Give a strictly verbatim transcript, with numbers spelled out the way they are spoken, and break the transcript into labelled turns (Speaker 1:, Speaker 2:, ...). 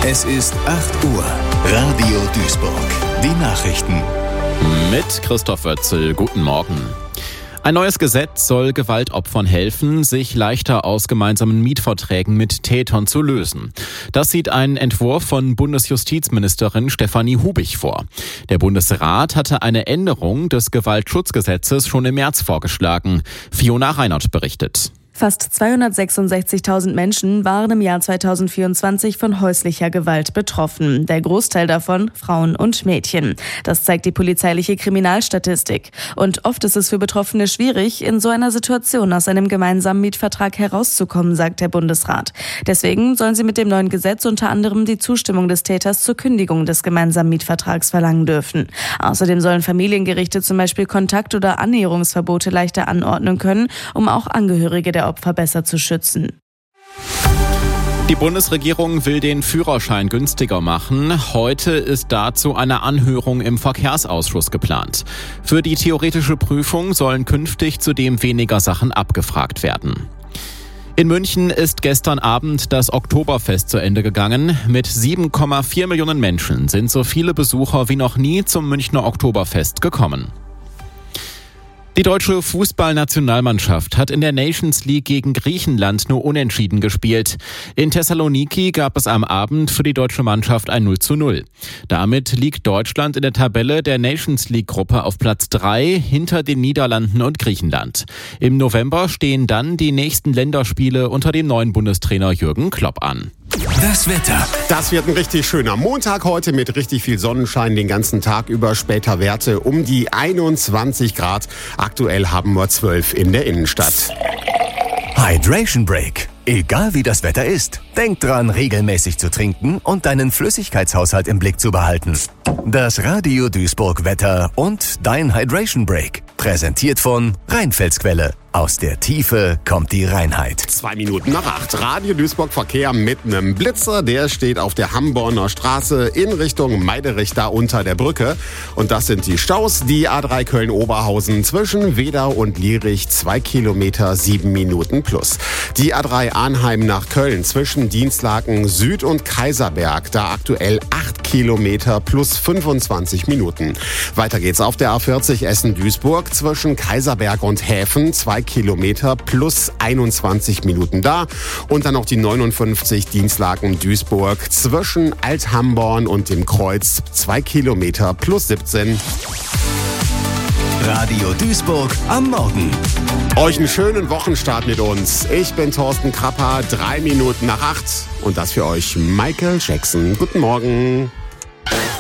Speaker 1: Es ist acht Uhr. Radio Duisburg. Die Nachrichten.
Speaker 2: Mit Christoph Wötzel. Guten Morgen. Ein neues Gesetz soll Gewaltopfern helfen, sich leichter aus gemeinsamen Mietverträgen mit Tätern zu lösen. Das sieht ein Entwurf von Bundesjustizministerin Stefanie Hubich vor. Der Bundesrat hatte eine Änderung des Gewaltschutzgesetzes schon im März vorgeschlagen. Fiona Reinert berichtet.
Speaker 3: Fast zweihundertsechsundsechzigtausend Menschen waren im Jahr zweitausendvierundzwanzig von häuslicher Gewalt betroffen. Der Großteil davon Frauen und Mädchen. Das zeigt die polizeiliche Kriminalstatistik. Und oft ist es für Betroffene schwierig, in so einer Situation aus einem gemeinsamen Mietvertrag herauszukommen, sagt der Bundesrat. Deswegen sollen sie mit dem neuen Gesetz unter anderem die Zustimmung des Täters zur Kündigung des gemeinsamen Mietvertrags verlangen dürfen. Außerdem sollen Familiengerichte zum Beispiel Kontakt- oder Annäherungsverbote leichter anordnen können, um auch Angehörige der Opfer besser zu schützen.
Speaker 2: Die Bundesregierung will den Führerschein günstiger machen. Heute ist dazu eine Anhörung im Verkehrsausschuss geplant. Für die theoretische Prüfung sollen künftig zudem weniger Sachen abgefragt werden. In München ist gestern Abend das Oktoberfest zu Ende gegangen. Mit sieben Komma vier Millionen Menschen sind so viele Besucher wie noch nie zum Münchner Oktoberfest gekommen. Die deutsche Fußballnationalmannschaft hat in der Nations League gegen Griechenland nur unentschieden gespielt. In Thessaloniki gab es am Abend für die deutsche Mannschaft ein null zu null. Damit liegt Deutschland in der Tabelle der Nations League-Gruppe auf Platz drei hinter den Niederlanden und Griechenland. Im November stehen dann die nächsten Länderspiele unter dem neuen Bundestrainer Jürgen Klopp an.
Speaker 1: Das Wetter.
Speaker 4: Das wird ein richtig schöner Montag heute mit richtig viel Sonnenschein den ganzen Tag über. Später Werte um die einundzwanzig Grad. Aktuell haben wir zwölf in der Innenstadt.
Speaker 1: Hydration Break. Egal wie das Wetter ist, denk dran, regelmäßig zu trinken und deinen Flüssigkeitshaushalt im Blick zu behalten. Das Radio Duisburg Wetter und dein Hydration Break. Präsentiert von Rheinfelsquelle. Aus der Tiefe kommt die Reinheit.
Speaker 4: Zwei Minuten nach acht. Radio Duisburg Verkehr mit einem Blitzer. Der steht auf der Hamborner Straße in Richtung Meiderich, da unter der Brücke. Und das sind die Staus. Die A drei Köln-Oberhausen zwischen Wedau und Lierich. Zwei Kilometer, sieben Minuten plus. Die A drei Arnheim nach Köln zwischen Dienstlaken Süd und Kaiserberg. Da aktuell acht Kilometer plus fünfundzwanzig Minuten. Weiter geht's auf der A vierzig Essen-Duisburg zwischen Kaiserberg und Häfen. Zwei Kilometer plus einundzwanzig Minuten da. Und dann noch die neunundfünfzig Dienstlaken-Duisburg zwischen Alt-Hamborn und dem Kreuz. Zwei Kilometer plus siebzehn.
Speaker 1: Radio Duisburg am Morgen.
Speaker 4: Euch einen schönen Wochenstart mit uns. Ich bin Thorsten Krapper, drei Minuten nach acht. Und das für euch Michael Jackson. Guten Morgen.